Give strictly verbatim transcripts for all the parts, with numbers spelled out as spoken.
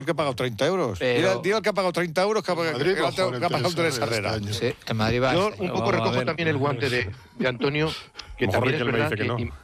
que ha pagado treinta euros. Pero... Dile al que ha pagado treinta euros que ha, Madrid que ha, que ha pagado Teresa Herrera. Este sí, en Madrid va. Yo este. un poco Vamos recojo ver. también el guante de, de Antonio, que Mejor también que es él me verdad dice que no. im-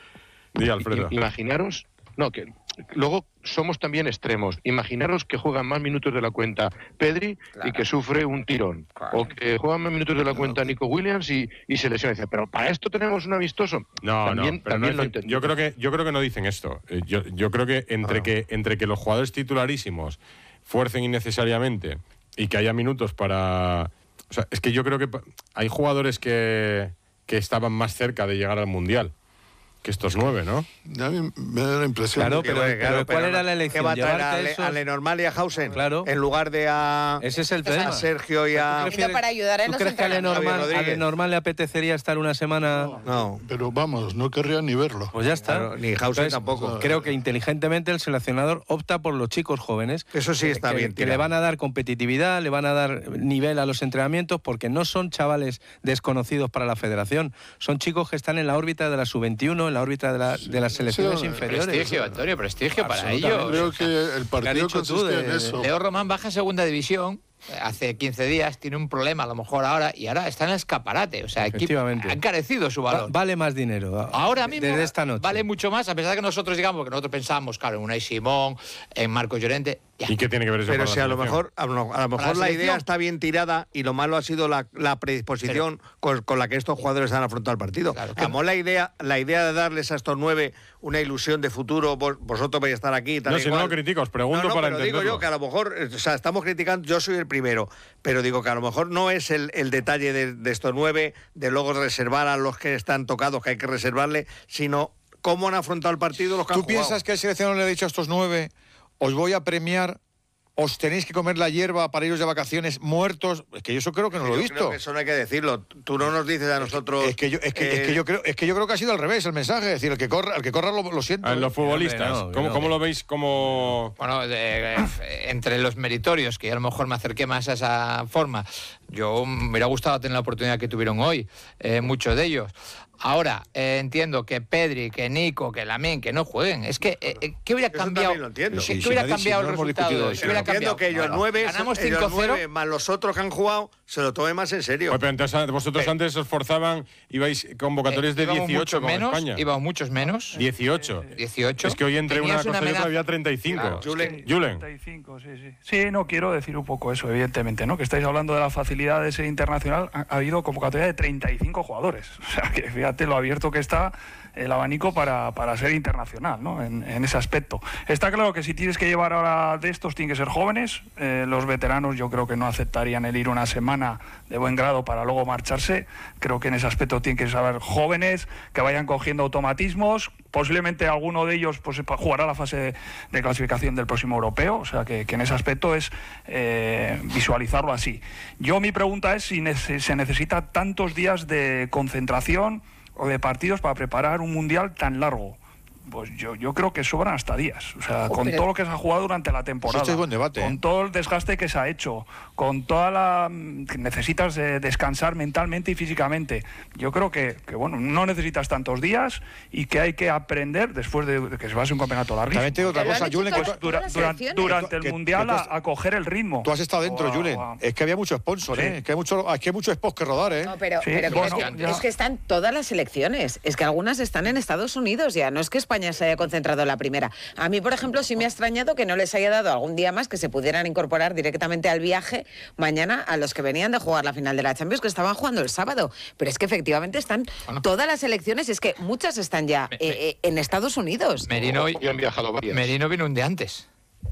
Di, Alfredo. im- imaginaros, no, que luego somos también extremos. Imaginaros que juegan más minutos de la cuenta Pedri Claro. y que sufre un tirón. Claro. O que juegan más minutos de la cuenta Nico Williams y, y se lesiona. Dice, pero para esto tenemos un amistoso. No, también, no, pero también no lo dicen- entiendo. yo creo que yo creo que no dicen esto. Eh, Yo, yo creo que entre Ah. que entre que los jugadores titularísimos fuercen innecesariamente y que haya minutos para, o sea, es que yo creo que pa- hay jugadores que que estaban más cerca de llegar al mundial que estos nueve, ¿no? A mí me da la impresión Claro, de que... pero, bueno, claro, pero ¿cuál pero era no- la ¿Qué elección? va a traer a, Llevarte Le, esos- a Lenormand y a Hausen? Claro. En lugar de a, Ese es el tema. a Sergio y a... ¿Tú prefieres- para ayudar en ¿Tú los crees que a entrenamientos. Lenormand, Javier a Rodríguez. Lenormand le apetecería estar una semana? No, Pero vamos, no querría ni verlo. Pues ya está. Claro, ni Hausen Entonces, tampoco. Creo que inteligentemente el seleccionador opta por los chicos jóvenes. Eso sí está que, bien que tirado. le van a dar competitividad, le van a dar nivel a los entrenamientos, porque no son chavales desconocidos para la federación. Son chicos que están en la órbita de la sub veintiuno, en la órbita de, la- de las selecciones sí, inferiores. Prestigio, Antonio, prestigio para Absolutamente. ellos. Creo O sea, que el ¿qué partido has dicho tú consistía de- en eso. Leo Román baja a segunda división eh, hace quince días, tiene un problema a lo mejor ahora, y ahora está en el escaparate. O sea, aquí Efectivamente. ha encarecido su Va- valor. vale más dinero. Ahora mismo Desde esta noche. vale mucho más, a pesar de que nosotros digamos, porque nosotros pensábamos, claro, en Unai Simón, en Marcos Llorente. Ya. ¿Y qué tiene que ver eso Pero con la si a lo selección? mejor a lo, a lo mejor la la idea selección. está bien tirada y lo malo ha sido la, la predisposición con, con la que estos jugadores han afrontado el partido. Claro, que- Como la idea, la idea de darles a estos nueve una ilusión de futuro, vos- vosotros vais a estar aquí. Tal No, y si no cual. lo critico, os pregunto No, no, para pero digo entenderlo. yo que a lo mejor, eh, o sea, estamos criticando, yo soy el primero, pero digo que a lo mejor no es el, el detalle de, de estos nueve, de luego reservar a los que están tocados, que hay que reservarle, sino cómo han afrontado el partido los que ¿Tú han jugado. piensas que el seleccionador le ha dicho a estos nueve, os voy a premiar, os tenéis que comer la hierba para iros de vacaciones muertos? Es que yo eso creo que no lo he Yo visto. creo que eso no hay que decirlo. Tú no nos dices a nosotros... Es que yo, es que, eh, es que yo creo, es que yo creo que ha sido al revés el mensaje, es decir, el que corra, el que corra lo, lo siento. A ¿eh? los futbolistas, Hombre, no, ¿cómo, no. cómo lo veis como Bueno, de- eh, entre los meritorios, que yo a lo mejor me acerqué más a esa forma, yo me hubiera gustado tener la oportunidad que tuvieron hoy, eh, muchos de ellos. Ahora, eh, entiendo que Pedri, que Nico, que Lamine, que no jueguen. Es que, eh, eh, ¿qué hubiera Eso cambiado? también lo entiendo. ¿Qué, Sí, qué sí, hubiera nadie- cambiado sí, no el hemos resultado? discutido ¿Qué eso. hubiera Entiendo cambiado? que ellos Bueno, nueve, ganamos ellos cinco cero. nueve, más los otros que han jugado, se lo tomen más en serio. Pues, pero entonces vosotros Eh, antes os forzaban, ibais convocatorias de Eh, íbamos dieciocho muchos como menos, España. íbamos muchos menos. dieciocho. dieciocho. Es que hoy entre una Tenías cosa y otra amenaza. había treinta y cinco. Claro. Julen, Julen. treinta y cinco, sí, sí. Sí, no quiero decir un poco eso, evidentemente, ¿no? Que estáis hablando de la facilidad de ser internacional. Ha, ha habido convocatoria de treinta y cinco jugadores. O sea, que fíjate lo abierto que está el abanico para, para ser internacional, ¿no? En, en ese aspecto. Está claro que si tienes que llevar ahora de estos, tienen que ser jóvenes. Eh, los veteranos yo creo que no aceptarían el ir una semana de buen grado para luego marcharse. Creo que en ese aspecto tienen que saber jóvenes, que vayan cogiendo automatismos. Posiblemente alguno de ellos pues, jugará la fase de, de clasificación del próximo europeo, o sea que, que en ese aspecto es eh, visualizarlo así. Yo mi pregunta es si nece- se necesita tantos días de concentración o de partidos para preparar un mundial tan largo. Pues yo, yo creo que sobran hasta días. O sea, Oh, con pero- todo lo que se ha jugado durante la temporada. Eso es buen debate, ¿eh? Con todo el desgaste que se ha hecho. Con toda la... que necesitas eh, descansar mentalmente y físicamente. Yo creo que, que, bueno, no necesitas tantos días y que hay que aprender, después de, de que se va a ser un campeonato larguísimo, También te digo otra Pero lo cosa, han hecho Julen, que todas- tú, dura- las dura- selecciones. durante el Que- Mundial que tú has- a, a coger el ritmo. tú has estado dentro, O a- Julen. o a- Es que había mucho sponsor, Sí. ¿eh? Es que hay mucho, es que hay mucho spot que rodar, ¿eh? No, pero, Sí, pero bueno, es, que, ya. es que están todas las selecciones. Es que algunas están en Estados Unidos ya. No es que España se haya concentrado en la primera. A mí, por ejemplo, sí me ha extrañado que no les haya dado algún día más que se pudieran incorporar directamente al viaje mañana a los que venían de jugar la final de la Champions, que estaban jugando el sábado. Pero es que efectivamente están todas las selecciones, es que muchas están ya Me- eh, eh, en Estados Unidos. Merino, Hoy han viajado varias. Merino vino un día antes.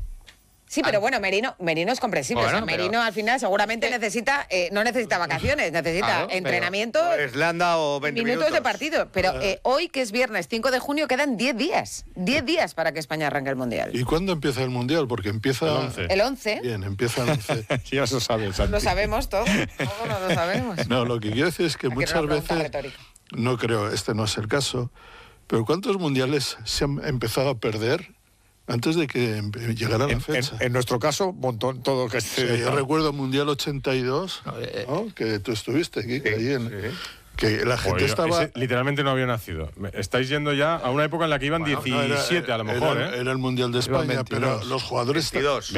Sí, pero bueno, Merino, Merino es comprensible. Bueno, o sea, pero- Merino al final seguramente necesita, eh, no necesita vacaciones, necesita Claro, pero- entrenamiento, pues le han dado veinte minutos, minutos. de partido. Pero eh, hoy, que es viernes cinco de junio, quedan diez días. diez días para que España arranque el Mundial. ¿Y cuándo empieza el Mundial? Porque empieza... El once. El once, Bien, empieza el once. Ya se sabe, Santi. lo sabemos todos. Todos no lo sabemos. No, lo que quiero decir es que Aquí era muchas una pregunta veces... retórica. No creo, este no es el caso, pero ¿cuántos mundiales se han empezado a perder antes de que em- llegara la En, en- fecha? en nuestro caso, un montón, todo que O sea, yo recuerdo Mundial ochenta y dos, No, eh, ¿no? Que tú estuviste aquí, que ahí en- que la gente Joder, estaba... ese literalmente no había nacido. Me- Estáis yendo ya a una época en la que iban Bueno, no, era- diecisiete a lo mejor, era, ¿eh? era el Mundial de Iban España, pero veintidós. los jugadores... veintidós.